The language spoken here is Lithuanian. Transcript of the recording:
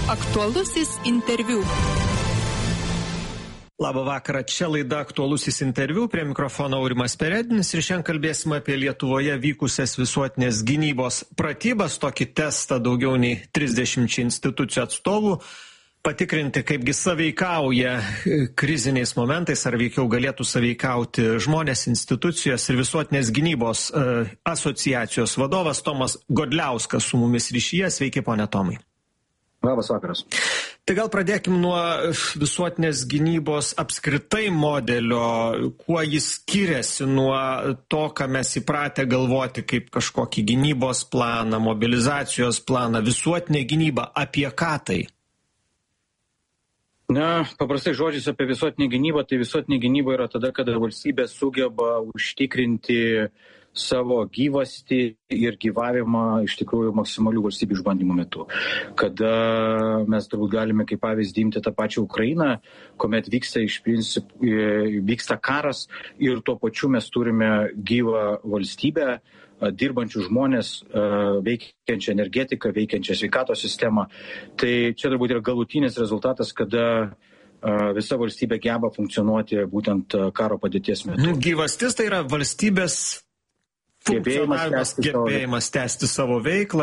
Aktualusis interviu. Labą vakarą, čia laida Aktualusis interviu, prie mikrofono Aurimas Peredinis ir šiandien kalbėsime apie Lietuvoje vykusias visuotinės gynybos pratybas, tokį testą daugiau nei 30 institucijų atstovų, patikrinti, kaipgi sąveikauja kriziniais momentais, ar veikiau galėtų sąveikauti žmonės, institucijos ir visuotinės gynybos asociacijos vadovas Tomas Godliauskas su mumis ryšyje. Sveiki, pone Tomai. Labas vakaras. Tai gal pradėkim nuo visuotinės gynybos apskritai modelio, kuo jis skiriasi nuo to, ką mes įpratę galvoti kaip kažkokį gynybos planą, mobilizacijos planą, visuotinė gynyba, apie ką tai? Na, paprastai žodžiais apie visuotinę gynybą, tai visuotinė gynyba yra tada, kada valstybė sugeba užtikrinti savo gyvastį ir gyvavimą iš tikrųjų maksimalių valstybių išbandymų metu. Kada mes turbūt galime kaip pavyzdį imti tą pačią Ukrainą, kuomet vyksta karas ir tuo pačiu mes turime gyvą valstybę, dirbančių žmonės, veikiančią energetiką, veikiančią sveikatos sistemą. Tai čia turbūt yra galutinis rezultatas, kada visa valstybė geba funkcionuoti būtent karo padėties metu. Gyvastis tai yra valstybės gebėjimas tęsti savo veiklą